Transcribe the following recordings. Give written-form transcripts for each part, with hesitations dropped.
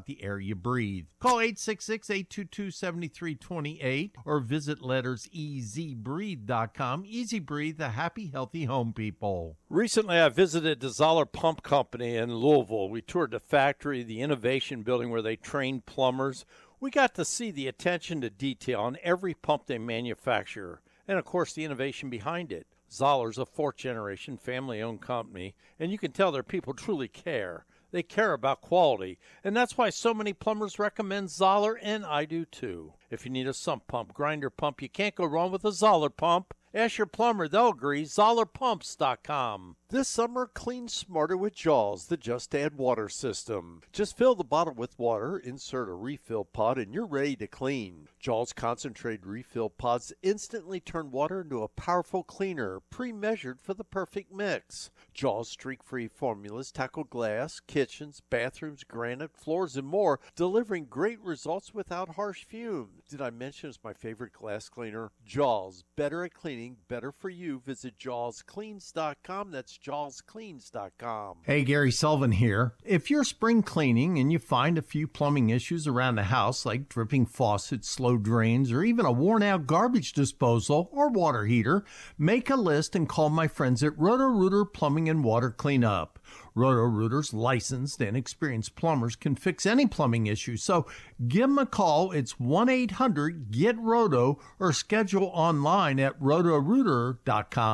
the air you breathe. Call 866-822-7328 or visit letterseasybreathe.com. Easy Breathe, the happy, healthy home people. Recently, I visited the Zoller Pump Company in Louisville. We toured the factory, the innovation building where they train plumbers. We got to see the attention to detail on every pump they manufacture and, of course, the innovation behind it. Zoller's a fourth-generation family-owned company, and you can tell their people truly care. They care about quality, and that's why so many plumbers recommend Zoller, and I do too. If you need a sump pump, grinder pump, you can't go wrong with a Zoller pump. Ask your plumber, they'll agree. ZollerPumps.com. This summer, clean smarter with Jaws, the Just Add Water system. Just fill the bottle with water, insert a refill pod, and you're ready to clean. Jaws concentrated refill pods instantly turn water into a powerful cleaner, pre-measured for the perfect mix. Jaws streak-free formulas tackle glass, kitchens, bathrooms, granite, floors, and more, delivering great results without harsh fumes. Did I mention it's my favorite glass cleaner? Jaws, better at cleaning, better for you. Visit JawsCleans.com. That's JawsCleans.com. Hey, Gary Sullivan here. If you're spring cleaning and you find a few plumbing issues around the house like dripping faucets, slow drains, or even a worn-out garbage disposal or water heater, make a list and call my friends at Roto-Rooter Plumbing and Water Cleanup. Roto-Rooter's licensed and experienced plumbers can fix any plumbing issue, so give them a call. It's 1-800-GET-ROTO or schedule online at rotorooter.com.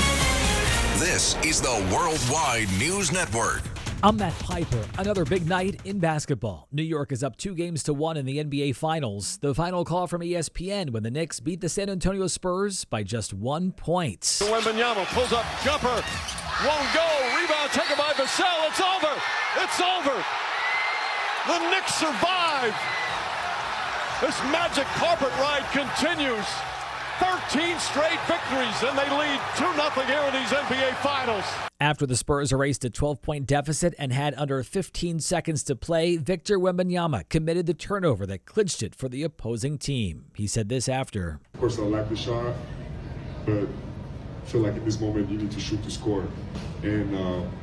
This is the Worldwide News Network. I'm Matt Piper. Another big night in basketball. New York is up 2-1 in the NBA Finals. The final call from ESPN when the Knicks beat the San Antonio Spurs by just 1 point. Wembanyama pulls up, jumper, won't go, rebound taken by Vassell. It's over. It's over. The Knicks survive. This magic carpet ride continues. 13 straight victories, and they lead 2-0 here in these NBA Finals. After the Spurs erased a 12-point deficit and had under 15 seconds to play, Victor Wembanyama committed the turnover that clinched it for the opposing team. He said this after. Of course, I like the shot, but I feel like in this moment you need to shoot to score. And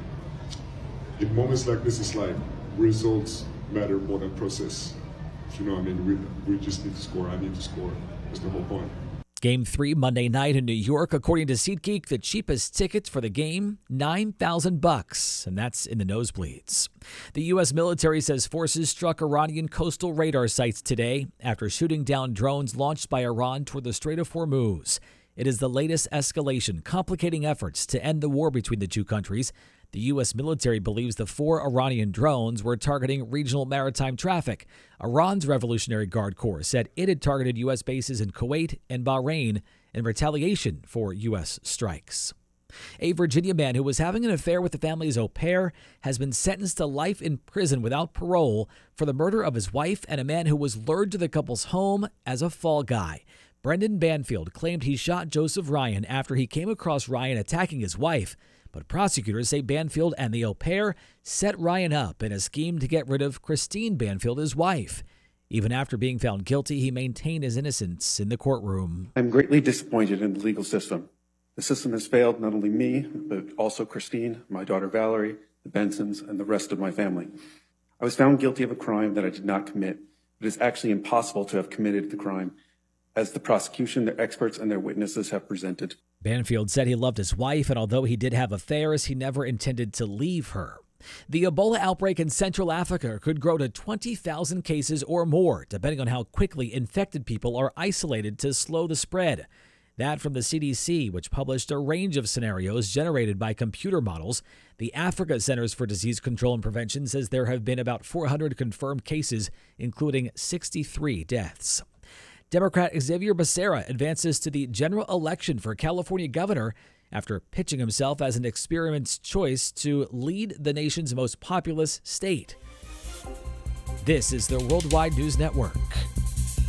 in moments like this, it's like results matter more than process. You know what I mean? We just need to score. I need to score. That's the whole point. Game 3 Monday night in New York. According to SeatGeek, the cheapest tickets for the game, $9,000, and that's in the nosebleeds. The U.S. military says forces struck Iranian coastal radar sites today after shooting down drones launched by Iran toward the Strait of Hormuz. It is the latest escalation, complicating efforts to end the war between the two countries. The U.S. military believes the 4 Iranian drones were targeting regional maritime traffic. Iran's Revolutionary Guard Corps said it had targeted U.S. bases in Kuwait and Bahrain in retaliation for U.S. strikes. A Virginia man who was having an affair with the family's au pair has been sentenced to life in prison without parole for the murder of his wife and a man who was lured to the couple's home as a fall guy. Brendan Banfield claimed he shot Joseph Ryan after he came across Ryan attacking his wife. But prosecutors say Banfield and the au pair set Ryan up in a scheme to get rid of Christine Banfield, his wife. Even after being found guilty, he maintained his innocence in the courtroom. I'm greatly disappointed in the legal system. The system has failed not only me, but also Christine, my daughter Valerie, the Bensons, and the rest of my family. I was found guilty of a crime that I did not commit. It is actually impossible to have committed the crime, as the prosecution, their experts, and their witnesses have presented. Banfield said he loved his wife, and although he did have affairs, he never intended to leave her. The Ebola outbreak in Central Africa could grow to 20,000 cases or more, depending on how quickly infected people are isolated to slow the spread. That from the CDC, which published a range of scenarios generated by computer models. The Africa Centers for Disease Control and Prevention says there have been about 400 confirmed cases, including 63 deaths. Democrat Xavier Becerra advances to the general election for California governor after pitching himself as an experienced choice to lead the nation's most populous state. This is the Worldwide News Network.